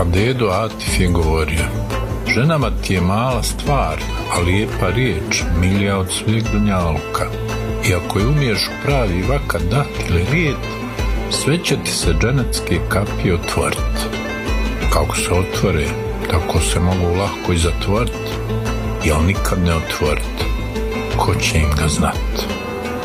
dedo Atif je govorio: ženama ti je mala stvar, a lijepa riječ milija od svih dunjaluka. I ako je umiješ u pravi vakat dati ili rijet, sve će ti se dženecke kapije otvoriti. Kako se otvore, tako se mogu lahko i zatvoriti, jel nikad ne otvoriti. Ko će im ga znati?